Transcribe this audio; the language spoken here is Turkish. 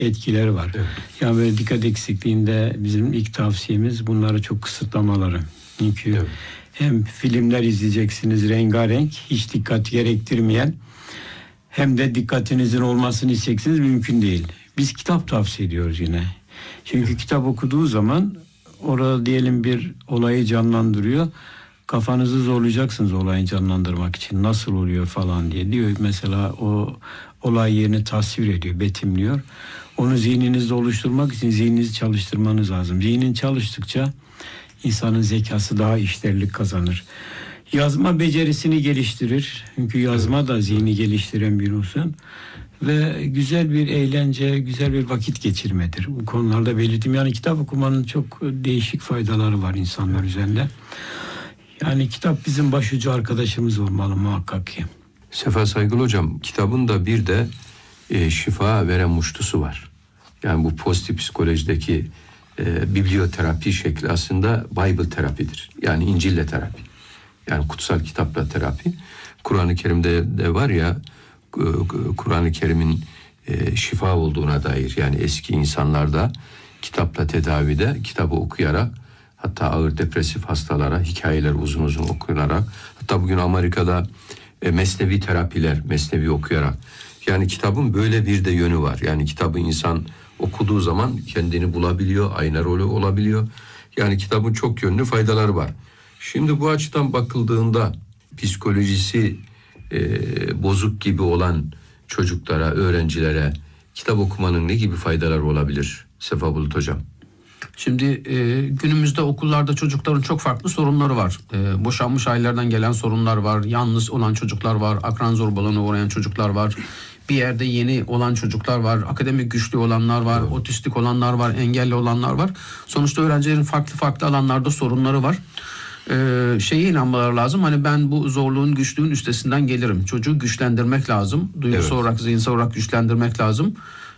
etkileri var. Evet. Yani böyle dikkat eksikliğinde bizim ilk tavsiyemiz bunları çok kısıtlamaları. Çünkü Evet. hem filmler izleyeceksiniz rengarenk, hiç dikkat gerektirmeyen, hem de dikkatinizin olmasını isteyeceksiniz, mümkün değil. Biz kitap tavsiye ediyoruz yine. Çünkü kitap okuduğu zaman orada diyelim bir olayı canlandırıyor. Kafanızı zorlayacaksınız olayı canlandırmak için. Nasıl oluyor falan diye. Diyor mesela o olay yerini tasvir ediyor, betimliyor. Onu zihninizde oluşturmak için zihninizi çalıştırmanız lazım. Zihnin çalıştıkça insanın zekası daha işlevlik kazanır. Yazma becerisini geliştirir. Çünkü yazma da zihni geliştiren bir unsur. Ve güzel bir eğlence, güzel bir vakit geçirmedir. Bu konularda belirttim. Yani kitap okumanın çok değişik faydaları var insanlar üzerinde. Yani kitap bizim başucu arkadaşımız olmalı muhakkak ki. Sefa Saygılı Hocam, kitabın da bir de şifa veren muştusu var. Yani bu pozitif psikolojideki biblioterapi şekli aslında Bible terapidir. Yani İncil'le terapi. Yani kutsal kitapla terapi. Kur'an-ı Kerim'de de var ya, Kur'an-ı Kerim'in şifa olduğuna dair, yani eski insanlarda kitapla tedavide, kitabı okuyarak, hatta ağır depresif hastalara hikayeler uzun uzun okunarak, hatta bugün Amerika'da mesnevi terapiler, mesnevi okuyarak, yani kitabın böyle bir de yönü var. Yani kitabı insan okuduğu zaman kendini bulabiliyor, ayna rolü olabiliyor. Yani kitabın çok yönlü faydaları var. Şimdi bu açıdan bakıldığında psikolojisi bozuk gibi olan çocuklara, öğrencilere kitap okumanın ne gibi faydaları olabilir Sefa Bulut Hocam? Şimdi günümüzde okullarda çocukların çok farklı sorunları var. Boşanmış ailelerden gelen sorunlar var. Yalnız olan çocuklar var. Akran zorbalığına uğrayan çocuklar var. Bir yerde yeni olan çocuklar var. Akademik güçlü olanlar var. Evet. Otistik olanlar var. Engelli olanlar var. Sonuçta öğrencilerin farklı alanlarda sorunları var. Şeye inanmaları lazım. Hani ben bu zorluğun, güçlüğün üstesinden gelirim. Çocuğu güçlendirmek lazım. Duygusal olarak, zihinsel olarak güçlendirmek lazım.